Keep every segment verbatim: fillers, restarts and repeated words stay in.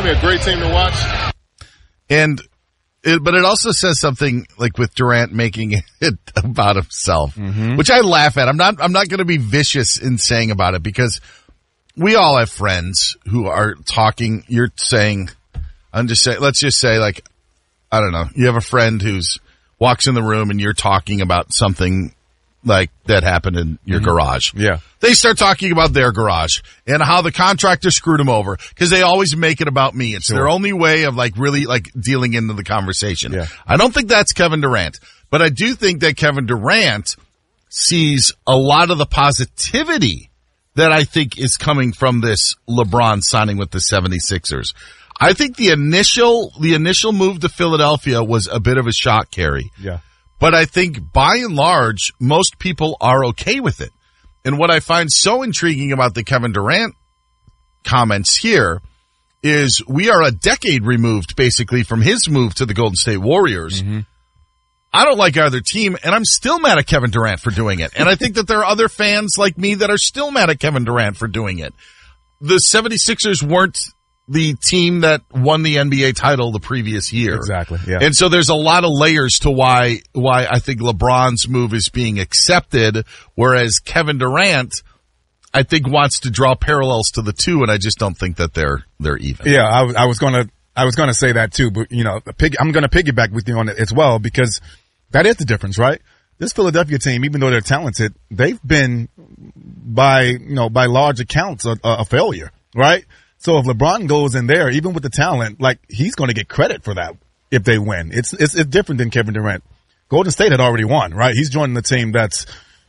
me a great team to watch. And it, but it also says something like with Durant making it about himself, mm-hmm. which I laugh at. I'm not, I'm not going to be vicious in saying about it because we all have friends who are talking. You're saying, I'm just saying, let's just say like, I don't know. You have a friend who's walks in the room and you're talking about something like that happened in your mm-hmm. garage. Yeah. They start talking about their garage and how the contractor screwed them over because they always make it about me. It's sure. their only way of like really like dealing into the conversation. Yeah. I don't think that's Kevin Durant, but I do think that Kevin Durant sees a lot of the positivity that I think is coming from this LeBron signing with the seventy-sixers. I think the initial, the initial move to Philadelphia was a bit of a shock, Kerry. Yeah. But I think by and large, most people are okay with it. And what I find so intriguing about the Kevin Durant comments here is we are a decade removed basically from his move to the Golden State Warriors. Mm-hmm. I don't like either team, and I'm still mad at Kevin Durant for doing it. And I think that there are other fans like me that are still mad at Kevin Durant for doing it. The seventy-sixers weren't the team that won the N B A title the previous year. Exactly, yeah. And so there's a lot of layers to why why I think LeBron's move is being accepted, whereas Kevin Durant, I think, wants to draw parallels to the two, and I just don't think that they're they're even. Yeah, I, I was gonna I was gonna say that too, but you know, pig, I'm gonna piggyback with you on it as well because that is the difference, right? This Philadelphia team, even though they're talented, they've been by you know by large accounts a, a failure, right? So if LeBron goes in there, even with the talent, like he's going to get credit for that if they win. It's, it's, it's different than Kevin Durant. Golden State had already won, right? He's joining the team that's,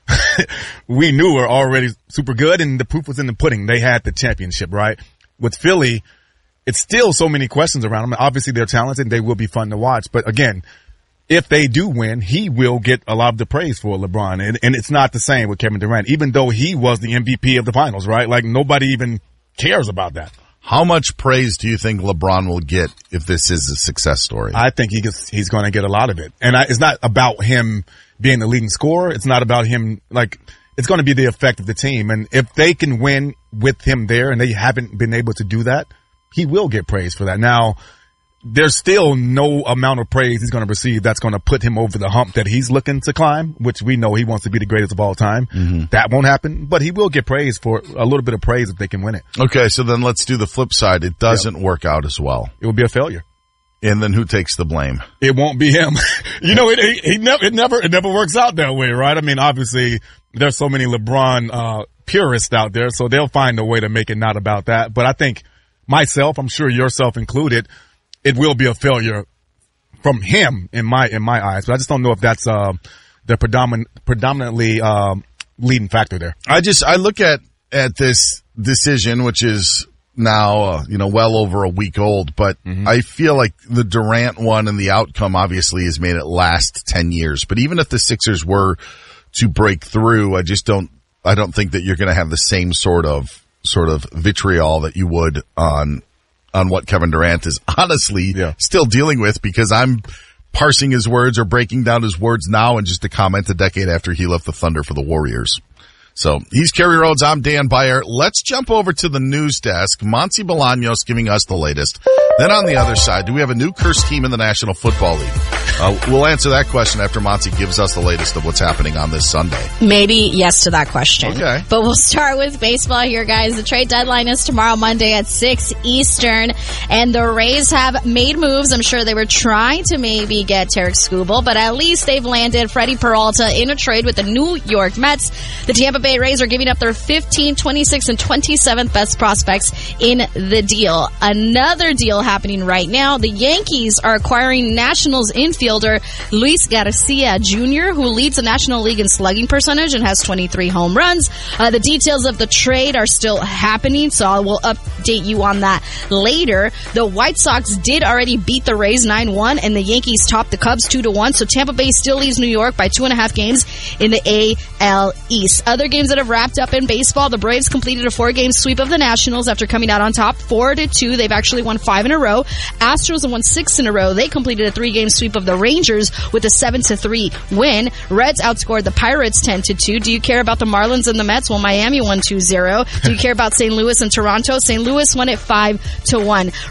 we knew were already super good and the proof was in the pudding. They had the championship, right? With Philly, it's still so many questions around them. Obviously they're talented and they will be fun to watch. But again, if they do win, he will get a lot of the praise for LeBron. And, and it's not the same with Kevin Durant, even though he was the M V P of the finals, right? Like nobody even cares about that. How much praise do you think LeBron will get if this is a success story? I think he gets, he's going to get a lot of it. And I, it's not about him being the leading scorer. It's not about him, like, it's going to be the effect of the team. And if they can win with him there and they haven't been able to do that, he will get praise for that. Now, there's still no amount of praise he's going to receive that's going to put him over the hump that he's looking to climb, which we know he wants to be the greatest of all time. Mm-hmm. That won't happen, but he will get praise for a little bit of praise if they can win it. Okay, so then let's do the flip side. It doesn't yep. work out as well. It will be a failure. And then who takes the blame? It won't be him. you know, it, it, he never, it never, it never works out that way, right? I mean, obviously, there's so many LeBron uh purists out there, so they'll find a way to make it not about that. But I think myself, I'm sure yourself included, it will be a failure from him in my in my eyes. But I just don't know if that's uh, the predominant predominantly um, leading factor there. I just I look at at this decision, which is now uh, you know well over a week old, but mm-hmm. I feel like the Durant one and the outcome obviously has made it last ten years. But even if the Sixers were to break through, I just don't I don't think that you're going to have the same sort of sort of vitriol that you would on. on what Kevin Durant is honestly yeah. still dealing with because I'm parsing his words or breaking down his words now and just a comment a decade after he left the Thunder for the Warriors. So he's Kerry Rhodes. I'm Dan Beyer. Let's jump over to the news desk. Monty Bolaños giving us the latest. Then on the other side, do we have a new cursed team in the National Football League? Uh, we'll answer that question after Monty gives us the latest of what's happening on this Sunday. Maybe yes to that question. Okay. But we'll start with baseball here, guys. The trade deadline is tomorrow, Monday at six Eastern. And the Rays have made moves. I'm sure they were trying to maybe get Tarek Skubal, but at least they've landed Freddie Peralta in a trade with the New York Mets. The Tampa Bay Rays are giving up their fifteenth, twenty-sixth, and twenty-seventh best prospects in the deal. Another deal happening right now. The Yankees are acquiring Nationals infielder Luis Garcia Junior, who leads the National League in slugging percentage and has twenty-three home runs. Uh, the details of the trade are still happening, so I will update you on that later. The White Sox did already beat the Rays nine one, and the Yankees topped the Cubs two to one, so Tampa Bay still leads New York by two and a half games in the A L East. Other games that have wrapped up in baseball, the Braves completed a four-game sweep of the Nationals after coming out on top four to two. They've actually won five in a row. Astros have won six in a row. They completed a three-game sweep of the Rangers with a seven to three win. Reds outscored the Pirates ten to two. Do you care about the Marlins and the Mets? Well, Miami won two zero. Do you care about Saint Louis and Toronto? Saint Louis won it five to one.